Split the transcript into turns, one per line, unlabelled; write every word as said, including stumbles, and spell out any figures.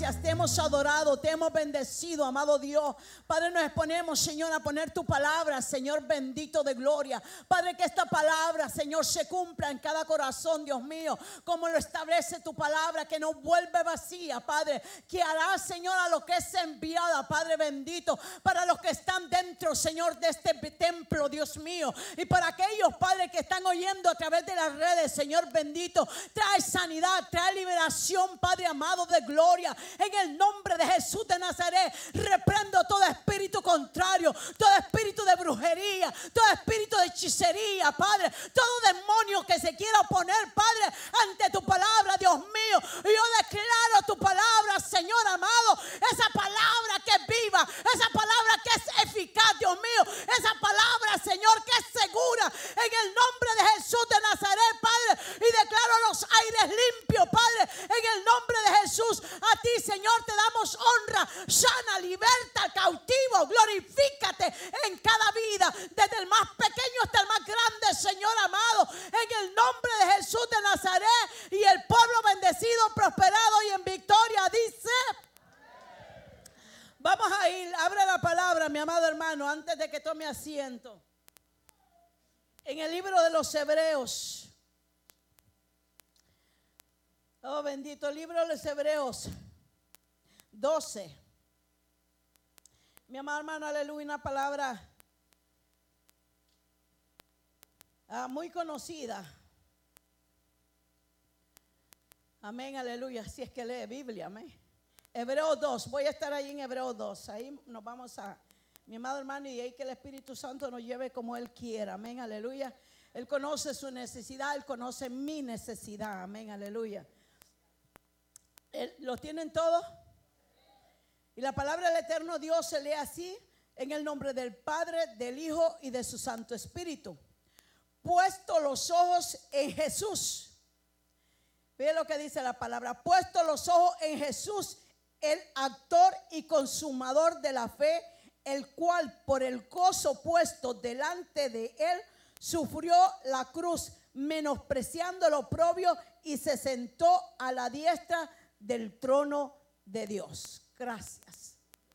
gracias, te hemos adorado, te hemos bendecido, amado Dios. Padre, nos exponemos, Señor, a poner tu palabra, Señor bendito de gloria. Padre, que esta palabra, Señor, se cumpla en cada corazón, Dios mío, como lo establece tu palabra, que no vuelve vacía, Padre, que hará, Señor, a lo que es enviada, Padre bendito, para los que están dentro, Señor, de este templo, Dios mío, y para aquellos, Padre, que están oyendo a través de las redes, Señor bendito, trae sanidad, trae liberación, Padre amado de gloria, en el nombre de Jesús de Nazaret. Reprendo todo espíritu contrario, todo espíritu de brujería, todo espíritu de hechicería, Padre, todo demonio que se quiera oponer, Padre, ante tu palabra, Dios mío. Y yo declaro tu palabra, Señor amado, esa palabra que es viva, esa palabra que es eficaz, Dios mío, esa palabra, Señor, que es segura, en el nombre de Jesús de Nazaret, Padre. Y declaro los aires limpios, Padre, en el nombre de Jesús. A ti, Señor, te damos honra. Sana, liberta, cautivo, glorifícate en cada vida, desde el más pequeño hasta el más grande, Señor amado, en el nombre de Jesús de Nazaret. Y el pueblo bendecido, prosperado y en victoria dice: vamos a ir, abre la palabra, mi amado hermano, antes de que tome asiento. En el libro de los Hebreos. Oh, bendito, libro de los Hebreos doce. Mi amado hermano, aleluya, una palabra ah, muy conocida. Amén, aleluya, si es que lee Biblia, amén. Hebreos dos, voy a estar ahí en Hebreos dos, ahí nos vamos a, mi amado hermano, y ahí que el Espíritu Santo nos lleve como Él quiera, amén, aleluya. Él conoce su necesidad, Él conoce mi necesidad, amén, aleluya. ¿Lo tienen todos? Y la palabra del eterno Dios se lee así: en el nombre del Padre, del Hijo y de su Santo Espíritu. Puesto los ojos en Jesús. Ve lo que dice la palabra: puesto los ojos en Jesús, el actor y consumador de la fe, el cual por el gozo puesto delante de él sufrió la cruz, menospreciando el oprobio, y se sentó a la diestra del trono de Dios. Gracias.